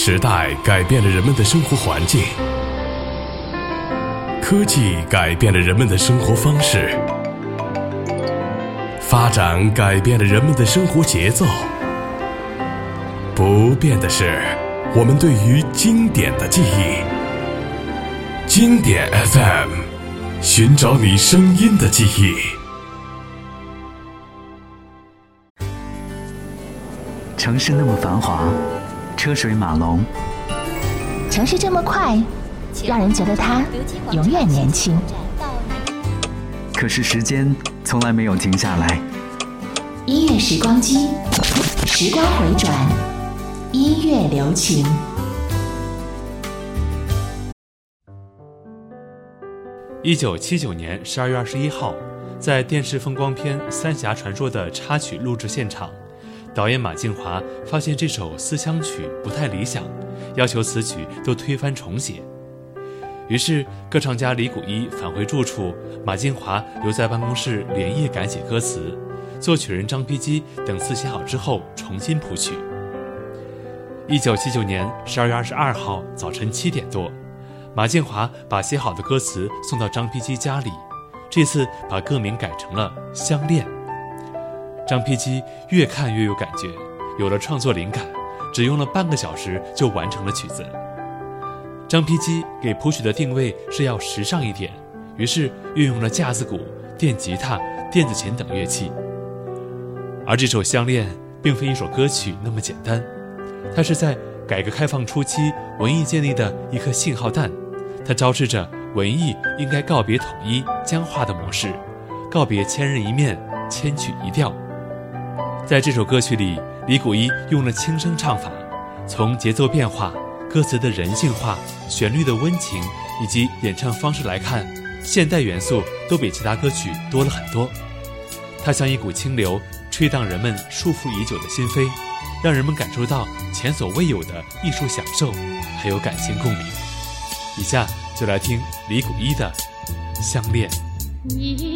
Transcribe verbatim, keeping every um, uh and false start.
时代改变了人们的生活环境，科技改变了人们的生活方式，发展改变了人们的生活节奏。不变的是我们对于经典的记忆。经典 F M， 寻找你声音的记忆。 城市那么繁华，车水马龙， 城市这么快，让人觉得它永远年轻。 可是时间从来没有停下来。 音乐时光机，时光回转，音乐留情。 一九七九年十二月二十一号，在电视风光片《三峡传说》的插曲录制现场，导演马静华发现这首思乡曲不太理想，要求此曲都推翻重写。于是歌唱家李谷一返回住处，马静华留在办公室连夜改写歌词，作曲人张丕基等词写好之后重新谱曲。一九七九年十二月二十二号早晨七点多，马静华把写好的歌词送到张丕基家里，这次把歌名改成了《相恋》。张丕基越看越有感觉，有了创作灵感，只用了半个小时就完成了曲子。张丕基给谱曲的定位是要时尚一点，于是运用了架子鼓、电吉他、电子琴等乐器。而这首《相恋》并非一首歌曲那么简单，它是在改革开放初期文艺建立的一颗信号弹，它昭示着文艺应该告别统一僵化的模式，告别千人一面、千曲一调。在这首歌曲里，李谷一用了轻声唱法，从节奏变化、歌词的人性化、旋律的温情以及演唱方式来看，现代元素都比其他歌曲多了很多。它像一股清流，吹荡人们束缚已久的心扉，让人们感受到前所未有的艺术享受，还有感情共鸣。以下就来听李谷一的《相恋》。 你